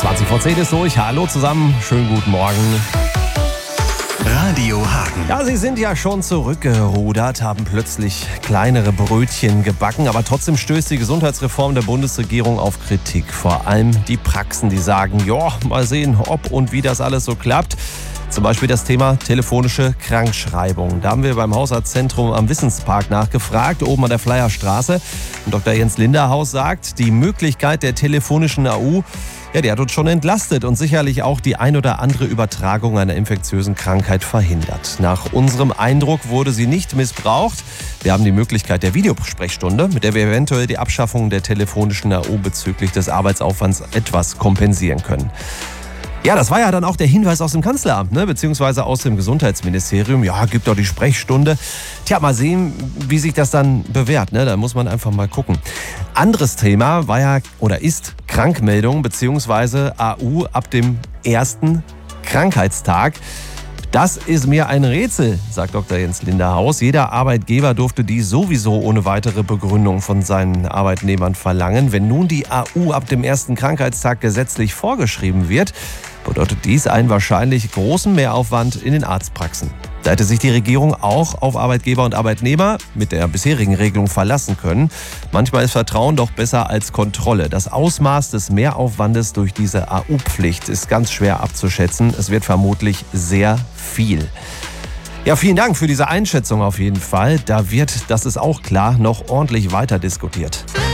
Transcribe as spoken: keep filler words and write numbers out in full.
zwanzig vor zehn ist durch. Hallo zusammen, schönen guten Morgen. Radio Hagen. Ja, sie sind ja schon zurückgerudert, haben plötzlich kleinere Brötchen gebacken, aber trotzdem stößt die Gesundheitsreform der Bundesregierung auf Kritik. Vor allem die Praxen, die sagen, ja, mal sehen, ob und wie das alles so klappt. Zum Beispiel das Thema telefonische Krankschreibung. Da haben wir beim Hausarztzentrum am Wissenspark nachgefragt, oben an der Fleierstraße. Und Doktor Jens Linderhaus sagt, die Möglichkeit der telefonischen A U, ja, die hat uns schon entlastet und sicherlich auch die ein oder andere Übertragung einer infektiösen Krankheit verhindert. Nach unserem Eindruck wurde sie nicht missbraucht. Wir haben die Möglichkeit der Videosprechstunde, mit der wir eventuell die Abschaffung der telefonischen A U bezüglich des Arbeitsaufwands etwas kompensieren können. Ja, das war ja dann auch der Hinweis aus dem Kanzleramt, ne, beziehungsweise aus dem Gesundheitsministerium. Ja, gibt doch die Sprechstunde. Tja, mal sehen, wie sich das dann bewährt, ne? Da muss man einfach mal gucken. Anderes Thema war ja oder ist Krankmeldung beziehungsweise A U ab dem ersten Krankheitstag. Das ist mir ein Rätsel, sagt Doktor Jens Linderhaus. Jeder Arbeitgeber durfte dies sowieso ohne weitere Begründung von seinen Arbeitnehmern verlangen. Wenn nun die A U ab dem ersten Krankheitstag gesetzlich vorgeschrieben wird, bedeutet dies einen wahrscheinlich großen Mehraufwand in den Arztpraxen. Da hätte sich die Regierung auch auf Arbeitgeber und Arbeitnehmer mit der bisherigen Regelung verlassen können. Manchmal ist Vertrauen doch besser als Kontrolle. Das Ausmaß des Mehraufwandes durch diese A U-Pflicht ist ganz schwer abzuschätzen. Es wird vermutlich sehr viel. Ja, vielen Dank für diese Einschätzung auf jeden Fall. Da wird, das ist auch klar, noch ordentlich weiter diskutiert.